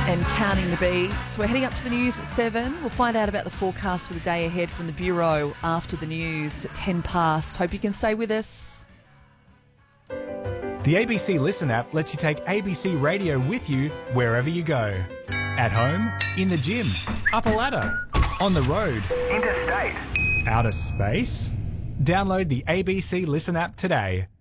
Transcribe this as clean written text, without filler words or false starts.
And counting the beats. We're heading up to the news at 7. We'll find out about the forecast for the day ahead from the Bureau after the news at 10 past. Hope you can stay with us. The ABC Listen app lets you take ABC Radio with you wherever you go. At home, in the gym, up a ladder, on the road, interstate, outer space. Download the ABC Listen app today.